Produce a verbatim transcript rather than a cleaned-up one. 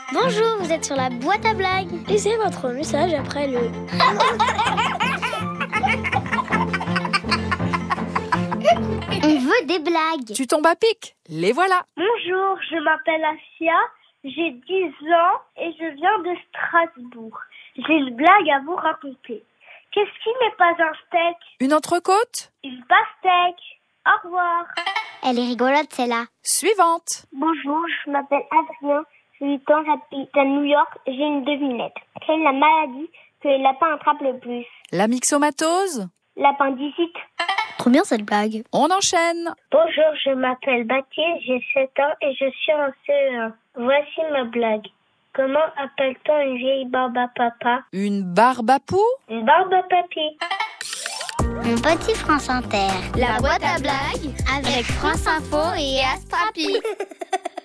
Bonjour, vous êtes sur la boîte à blagues. Laissez votre message après le... On veut des blagues. Tu tombes à pic, les voilà. Bonjour, je m'appelle Asia, j'ai dix ans et je viens de Strasbourg. J'ai une blague à vous raconter. Qu'est-ce qui n'est pas un steak? Une entrecôte? Une pastèque. Au revoir. Elle est rigolote, celle-là. Suivante. Bonjour, je m'appelle Adrien, j'ai huit ans, j'habite à New York, j'ai une devinette. Quelle est la maladie que les lapins attrapent le plus? La myxomatose? L'appendicite. Trop bien cette blague. On enchaîne. Bonjour, je m'appelle Baptiste, j'ai sept ans et je suis en C E un. Voici ma blague. Comment appelle-t-on une vieille barbe à papa? Une barbe à poux? Une barbe à papy. Mon petit France Inter. La boîte à blagues avec France Info et Astrapi.